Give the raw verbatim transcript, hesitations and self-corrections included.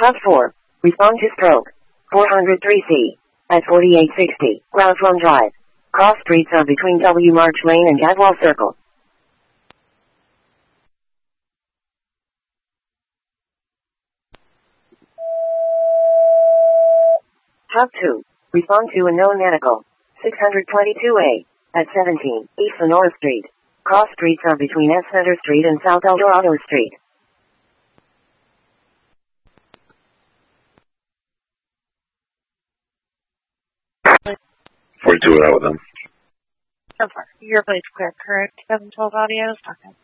Top four. Respond to stroke. four oh three C. At forty-eight sixty. Ground Plum Drive. Cross streets are between W. March Lane and Gadwall Circle. Top two. Respond to a known medical. six twenty-two A. At seventeen. East Sonora Street. Cross streets are between S. Center Street and South El Dorado Street. forty-two out with them. So far. Your place clear, correct? seven twelve audio. Okay.